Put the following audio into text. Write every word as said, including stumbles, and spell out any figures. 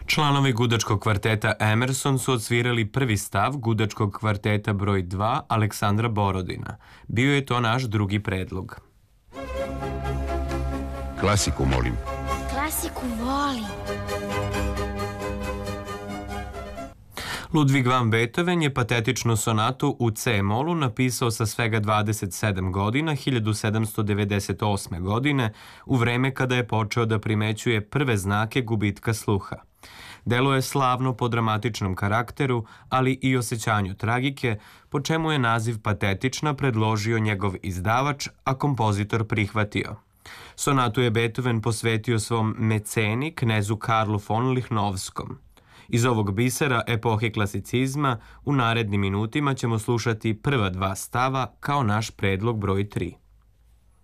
Članovi gudačkog kvarteta Emerson su odsvirali prvi stav gudačkog kvarteta broj dva Aleksandra Borodina. Bio je to naš drugi predlog. Klasiku, molim. Klasiku volim. Ludwig van Beethoven je patetičnu sonatu u C-molu napisao sa svega dvadeset sedam godina, hiljadu sedamsto devedeset osme. godine, u vreme kada je počeo da primećuje prve znake gubitka sluha. Delo je slavno po dramatičnom karakteru, ali i osjećanju tragike, po čemu je naziv patetična predložio njegov izdavač, a kompozitor prihvatio. Sonatu je Beethoven posvetio svom meceni, knezu Karlu von Lichnowskom. Iz ovog bisera epohe klasicizma u narednim minutima ćemo slušati prva dva stava kao naš predlog broj tri.